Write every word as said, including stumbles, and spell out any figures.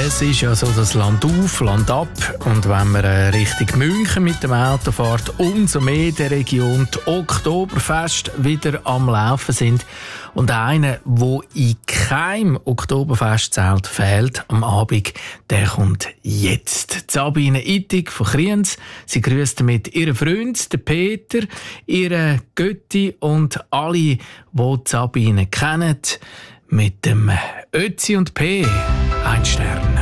Es ist ja so das Land auf, Land ab. Und wenn man äh, Richtung München mit dem Auto fährt, umso mehr der Region die Oktoberfest wieder am Laufen sind. Und einer, der in keinem Oktoberfestzelt fehlt am Abend, der kommt jetzt. Sabine Ittig von Kriens. Sie grüßt mit ihrem Freund, den Peter, ihre Götti und alle, die Sabine kennen, mit dem Ötzi und P. Ein Stern.